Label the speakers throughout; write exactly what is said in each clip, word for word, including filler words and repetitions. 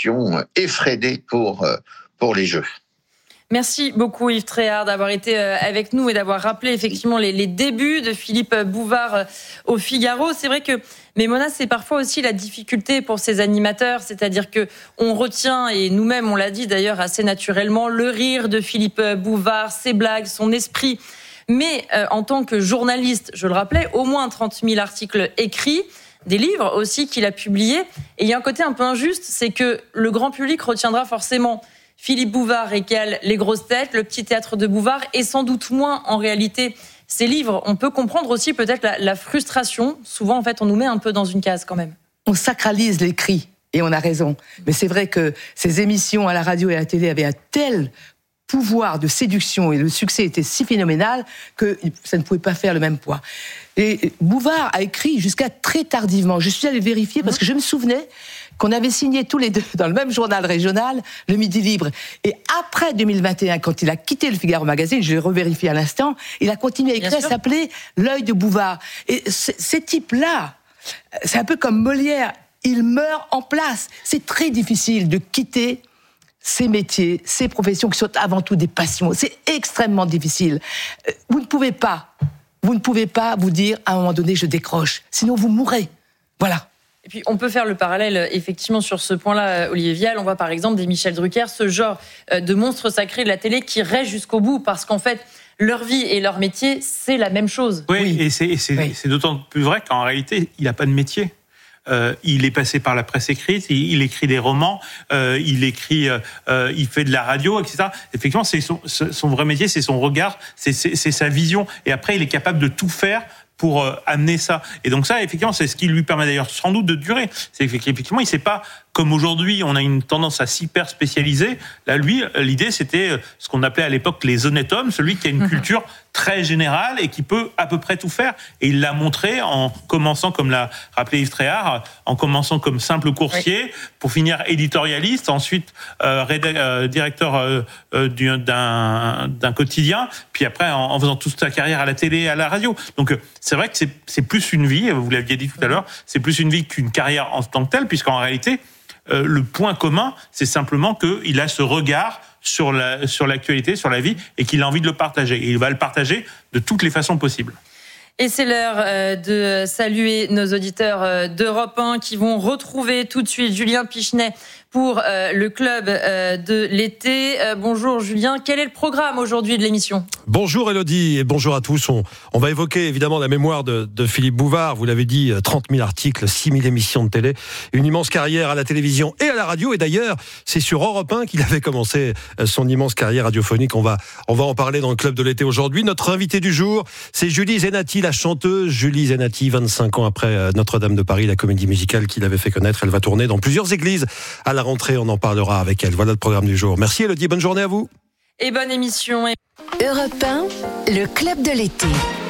Speaker 1: passion effrénée pour, pour les jeux.
Speaker 2: Merci beaucoup Yves Tréhard d'avoir été avec nous et d'avoir rappelé effectivement les, les débuts de Philippe Bouvard au Figaro. C'est vrai que, mais Mona, c'est parfois aussi la difficulté pour ces animateurs, c'est-à-dire que on retient, et nous-mêmes on l'a dit d'ailleurs assez naturellement, le rire de Philippe Bouvard, ses blagues, son esprit. Mais euh, en tant que journaliste, je le rappelais, au moins trente mille articles écrits, des livres aussi qu'il a publiés. Et il y a un côté un peu injuste, c'est que le grand public retiendra forcément Philippe Bouvard égale les grosses têtes, le petit théâtre de Bouvard, et sans doute moins en réalité ces livres. On peut comprendre aussi peut-être la, la frustration. Souvent, en fait, on nous met un peu dans une case quand même.
Speaker 3: On sacralise l'écrit, et on a raison. Mais c'est vrai que ces émissions à la radio et à la télé avaient un tel pouvoir de séduction et le succès était si phénoménal que ça ne pouvait pas faire le même poids. Et Bouvard a écrit jusqu'à très tardivement. Je suis allée vérifier parce que je me souvenais qu'on avait signé tous les deux dans le même journal régional, le Midi Libre. Et après deux mille vingt et un, quand il a quitté le Figaro Magazine, je l'ai revérifié à l'instant, il a continué à écrire, ça s'appelait L'œil de Bouvard. Et ces types-là, c'est un peu comme Molière, ils meurent en place. C'est très difficile de quitter ces métiers, ces professions qui sont avant tout des passions. C'est extrêmement difficile. Vous ne pouvez pas, vous ne pouvez pas vous dire à un moment donné je décroche, sinon vous mourrez. Voilà.
Speaker 2: Et puis on peut faire le parallèle effectivement sur ce point-là, Olivier Vial. On voit par exemple des Michel Drucker, ce genre de monstres sacrés de la télé qui restent jusqu'au bout parce qu'en fait leur vie et leur métier c'est la même chose.
Speaker 4: Oui, oui. et, c'est, et c'est, oui. c'est d'autant plus vrai qu'en réalité il n'a pas de métier. Euh, il est passé par la presse écrite, il, il écrit des romans, euh, il écrit, euh, il fait de la radio, et cetera. Effectivement, c'est son, son vrai métier, c'est son regard, c'est, c'est, c'est sa vision. Et après, il est capable de tout faire pour euh, amener ça. Et donc ça, effectivement, c'est ce qui lui permet d'ailleurs sans doute de durer. C'est qu'effectivement, il sait pas, comme aujourd'hui, on a une tendance à s'hyper spécialiser. Là, lui, l'idée, c'était ce qu'on appelait à l'époque les honnêtes hommes, celui qui a une culture très générale et qui peut à peu près tout faire. Et il l'a montré en commençant, comme l'a rappelé Yves Tréhard, en commençant comme simple coursier, oui. pour finir éditorialiste, ensuite euh, réda- euh, directeur euh, euh, d'un, d'un quotidien, puis après en, en faisant toute sa carrière à la télé et à la radio. Donc c'est vrai que c'est, c'est plus une vie, vous l'aviez dit tout à l'heure, c'est plus une vie qu'une carrière en tant que telle, puisqu'en réalité, euh, le point commun, c'est simplement qu'il a ce regard sur la, sur l'actualité, sur la vie, et qu'il a envie de le partager. Et il va le partager de toutes les façons possibles.
Speaker 2: Et c'est l'heure de saluer nos auditeurs d'Europe un qui vont retrouver tout de suite Julien Pichenet pour le club de l'été. Bonjour Julien, quel est le programme aujourd'hui de l'émission ?
Speaker 5: Bonjour Élodie et bonjour à tous. On, on va évoquer évidemment la mémoire de, de Philippe Bouvard. Vous l'avez dit, trente mille articles, six mille émissions de télé, une immense carrière à la télévision et à la radio. Et d'ailleurs, c'est sur Europe un qu'il avait commencé son immense carrière radiophonique. On va, on va en parler dans le club de l'été aujourd'hui. Notre invité du jour, c'est Julie Zenati, la chanteuse. Julie Zenati, vingt-cinq ans après Notre-Dame de Paris, la comédie musicale qu'il avait fait connaître. Elle va tourner dans plusieurs églises à la rentrée. On en parlera avec elle. Voilà le programme du jour. Merci Élodie, bonne journée à vous.
Speaker 2: Et bonne émission.
Speaker 6: Europe un, le club de l'été.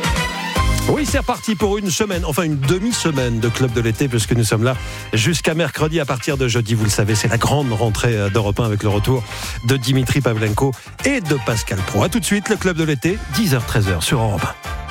Speaker 5: Oui, c'est reparti pour une semaine, enfin une demi-semaine de club de l'été, puisque nous sommes là jusqu'à mercredi. À partir de jeudi, vous le savez, c'est la grande rentrée d'Europe un avec le retour de Dimitri Pavlenko et de Pascal Praud. A tout de suite, le club de l'été, dix heures treize heures sur Europe un.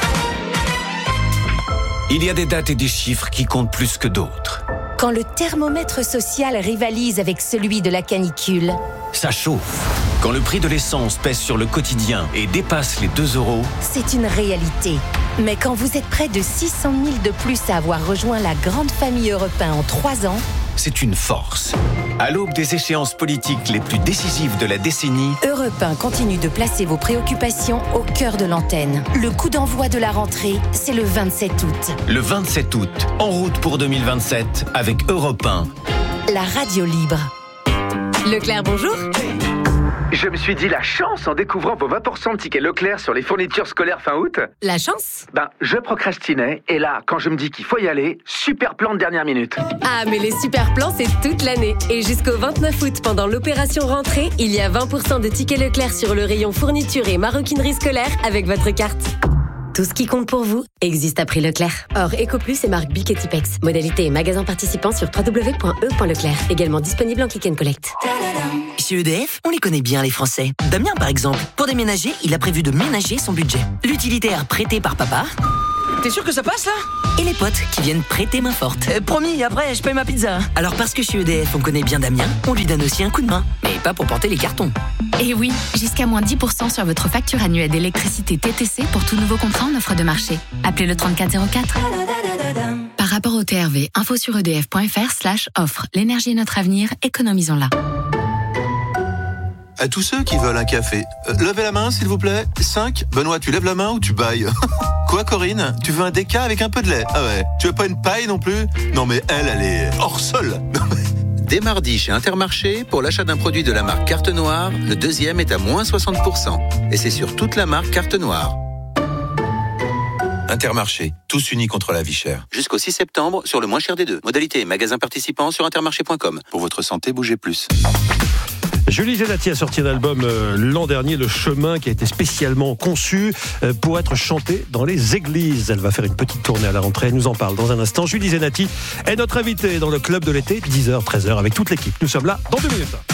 Speaker 7: Il y a des dates et des chiffres qui comptent plus que d'autres.
Speaker 6: Quand le thermomètre social rivalise avec celui de la canicule.
Speaker 7: Ça chauffe. Quand le prix de l'essence pèse sur le quotidien et dépasse les deux euros.
Speaker 6: C'est une réalité. Mais quand vous êtes près de six cent mille de plus à avoir rejoint la grande famille Europe un en trois ans,
Speaker 7: c'est une force. À l'aube des échéances politiques les plus décisives de la décennie,
Speaker 6: Europe un continue de placer vos préoccupations au cœur de l'antenne. Le coup d'envoi de la rentrée, c'est le vingt-sept août.
Speaker 7: Le vingt-sept août, en route pour deux mille vingt-sept avec Europe un.
Speaker 6: La radio libre. Leclerc, bonjour.
Speaker 8: Je me suis dit la chance en découvrant vos vingt pour cent de tickets Leclerc sur les fournitures scolaires fin août.
Speaker 6: La chance ?
Speaker 8: Ben, je procrastinais et là, quand je me dis qu'il faut y aller, super plan de dernière minute.
Speaker 9: Ah, mais les super plans, c'est toute l'année. Et jusqu'au vingt-neuf août, pendant l'opération rentrée, il y a vingt pour cent de tickets Leclerc sur le rayon fourniture et maroquinerie scolaire avec votre carte. Tout ce qui compte pour vous existe à prix Leclerc. Or, EcoPlus et marque Bic et Tipex. Modalité et magasin participant sur w w w point e point leclerc. Également disponible en click and collect.
Speaker 10: Chez E D F, on les connaît bien les Français. Damien par exemple, pour déménager, il a prévu de ménager son budget. L'utilitaire prêté par papa T'es sûr que ça passe là? Et les potes qui viennent prêter main forte. Euh, promis, après je paye ma pizza. Alors parce que chez E D F on connaît bien Damien, on lui donne aussi un coup de main. Mais pas pour porter les cartons.
Speaker 11: Et oui, jusqu'à moins dix pour cent sur votre facture annuelle d'électricité T T C pour tout nouveau contrat en offre de marché. Appelez le trente-quatre zéro quatre. Par rapport au T R V, info sur edf.fr slash offre. L'énergie est notre avenir, économisons-la.
Speaker 12: À tous ceux qui veulent un café, euh, levez la main s'il vous plaît. cinq. Benoît, tu lèves la main ou tu bailles? Quoi Corinne? Tu veux un déca avec un peu de lait? Ah ouais. Tu veux pas une paille non plus? Non mais elle, elle est hors sol.
Speaker 13: Dès mardi chez Intermarché, pour l'achat d'un produit de la marque Carte Noire, le deuxième est à moins soixante pour cent. Et c'est sur toute la marque Carte Noire.
Speaker 12: Intermarché, tous unis contre la vie chère.
Speaker 13: Jusqu'au six septembre, sur le moins cher des deux. Modalité et magasin participant sur intermarché point com.
Speaker 12: Pour votre santé, bougez plus.
Speaker 5: Julie Zenati a sorti un album euh, l'an dernier, Le Chemin, qui a été spécialement conçu euh, pour être chanté dans les églises. Elle va faire une petite tournée à la rentrée, elle nous en parle dans un instant. Julie Zenati est notre invitée dans le club de l'été, dix heures treize heures avec toute l'équipe. Nous sommes là dans deux minutes.